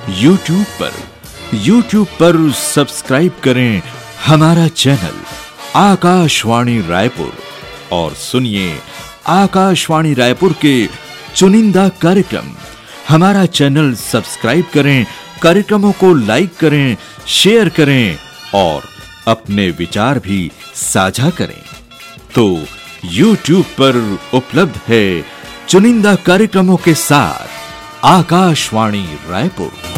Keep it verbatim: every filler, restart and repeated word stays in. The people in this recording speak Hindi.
यूट्यूब पर यूट्यूब पर सब्सक्राइब करें हमारा चैनल आकाशवाणी रायपुर और सुनिए आकाशवाणी रायपुर के चुनिंदा कार्यक्रम। हमारा चैनल सब्सक्राइब करें, कार्यक्रमों को लाइक करें, शेयर करें और अपने विचार भी साझा करें। तो यूट्यूब पर उपलब्ध है चुनिंदा कार्यक्रमों के साथ आकाशवाणी रायपुर।